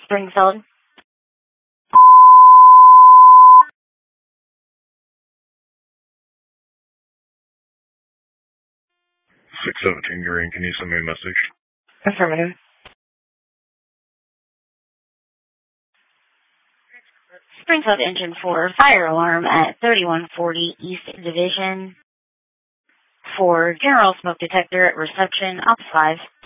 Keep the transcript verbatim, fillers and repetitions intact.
Springfield. six seventeen Green, can you send me a message? Affirmative. Springfield Engine four, fire alarm at thirty-one forty East Division. For general smoke detector at reception, Ops five.